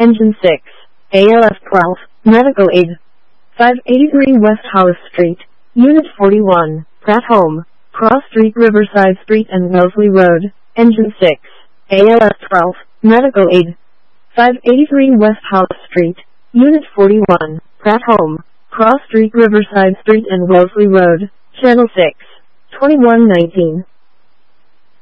Engine 6. ALF 12. Medical aid. 583 West House Street. Unit 41. Pratt Home. Cross Street, Riverside Street and Wellesley Road. Engine 6. ALF 12. Medical aid. 583 West House Street. Unit 41. Pratt Home. Cross Street, Riverside Street and Wellesley Road. Channel 6. 2119.